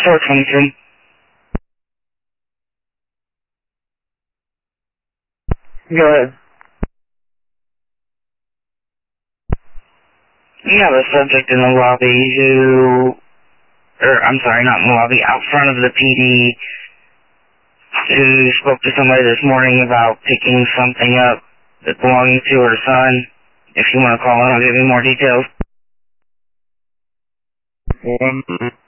423. Go ahead. You have a subject in the lobby not in the lobby, out front of the PD, who spoke to somebody this morning about picking something up that belonging to her son. If you want to call in, I'll give you more details.